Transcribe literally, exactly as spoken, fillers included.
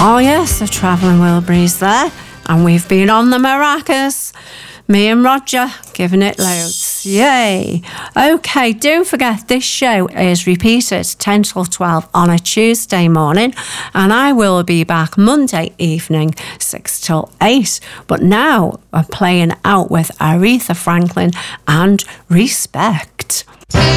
Oh yes, the Travelling Wilburys there, and we've been on the maracas. Me and Roger giving it loads. Yay. Okay, don't forget this show is repeated ten till twelve on a Tuesday morning, and I will be back Monday evening six till eight. But now we're playing out with Aretha Franklin and Respect.